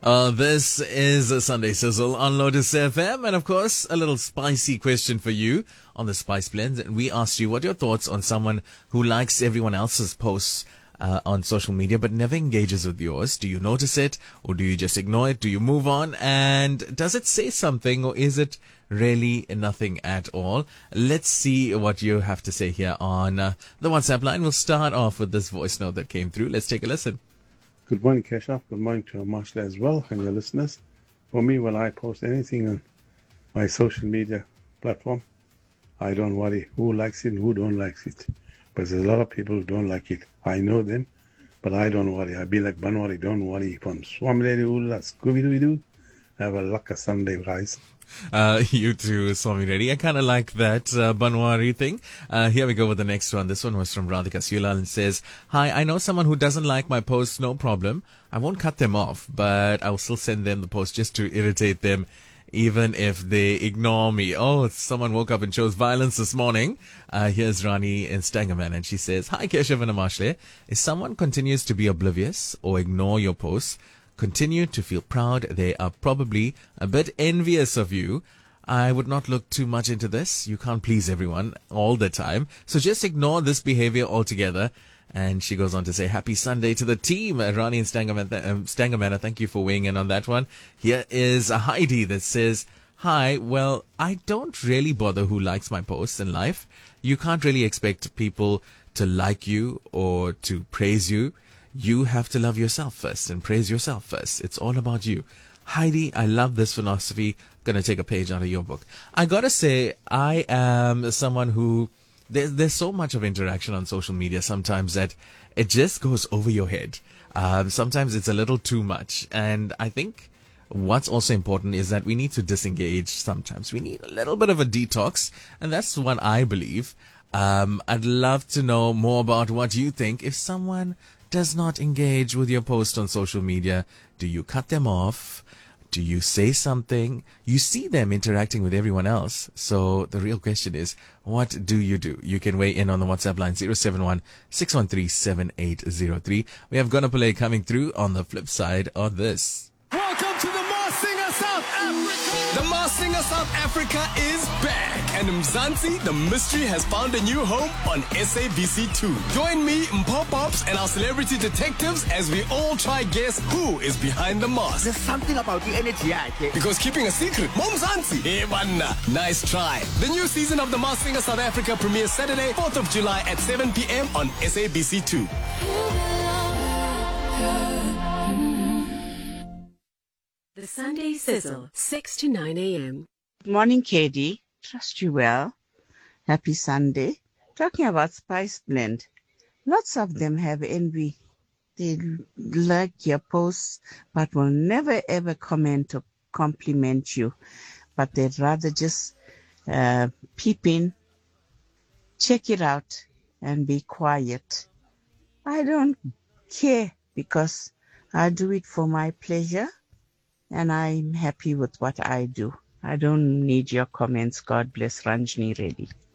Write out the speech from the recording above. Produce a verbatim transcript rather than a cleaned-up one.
Uh, this is a Sunday Sizzle on Lotus F M, and of course, a little spicy question for you on the Spice Blend. And we asked you what your thoughts on someone who likes everyone else's posts uh, on social media but never engages with yours. Do you notice it, or do you just ignore it? Do you move on? And does it say something, or is it really nothing at all? Let's see what you have to say here on uh, the WhatsApp line. We'll start off with this voice note that came through. Let's take a listen. Good morning, Keshav. Good morning to Marshall as well and your listeners. For me, when I post anything on my social media platform, I don't worry who likes it and who don't like it. But there's a lot of people who don't like it. I know them, but I don't worry. I be like Banwari, don't worry. From Swami Ula, Scooby-Doo, have a lucky Sunday, guys. Uh, you too, Swami Reddy. I kind of like that uh, Banwari thing. Uh, here we go with the next one. This one was from Radhika Sulal and says, "Hi, I know someone who doesn't like my posts, no problem. I won't cut them off, but I'll still send them the post just to irritate them, even if they ignore me." Oh, someone woke up and chose violence this morning. Uh, here's Rani in Stangerman, and she says, "Hi, Keshav and Amashle. If someone continues to be oblivious or ignore your posts, continue to feel proud. They are probably a bit envious of you. I would not look too much into this. You can't please everyone all the time. So just ignore this behavior altogether." And she goes on to say, "Happy Sunday to the team." Uh, Rani and Stangerman, th- um, Stangerman, thank you for weighing in on that one. Here is a Heidi that says, "Hi, well, I don't really bother who likes my posts in life. You can't really expect people to like you or to praise you. You have to love yourself first and praise yourself first. It's all about you." Heidi, I love this philosophy. Gonna take a page out of your book. I gotta say, I am someone who, there's, there's so much of interaction on social media sometimes that it just goes over your head. Um, sometimes it's a little too much. And I think what's also important is that we need to disengage sometimes. We need a little bit of a detox. And that's what I believe. Um, I'd love to know more about what you think. If someone does not engage with your post on social media, do you cut them off? Do you say something? You see them interacting with everyone else. So the real question is, what do you do? You can weigh in on the WhatsApp line zero seven one, six one three, seven eight zero three. We have Gonapale coming through on the flip side of this. Welcome to the Masked Singer South Africa. The Masked Singer South Africa is back. And Mzansi, the mystery, has found a new home on S A B C two. Join me, Mpo Pops, and our celebrity detectives as we all try guess who is behind the mask. There's something about the energy, I think. Because keeping a secret, Mom Mzansi. Hey, manna. Nice try. The new season of the Masked Singer South Africa premieres Saturday, fourth of July at seven p.m. on S A B C two. The Sunday Sizzle, six to nine a.m. Good morning, K D. Trust you well. Happy Sunday. Talking about Spice Blend, lots of them have envy. They like your posts, but will never ever comment or compliment you. But they'd rather just uh, peep in, check it out, and be quiet. I don't care because I do it for my pleasure, and I'm happy with what I do. I don't need your comments. God bless. Ranjini Reddy.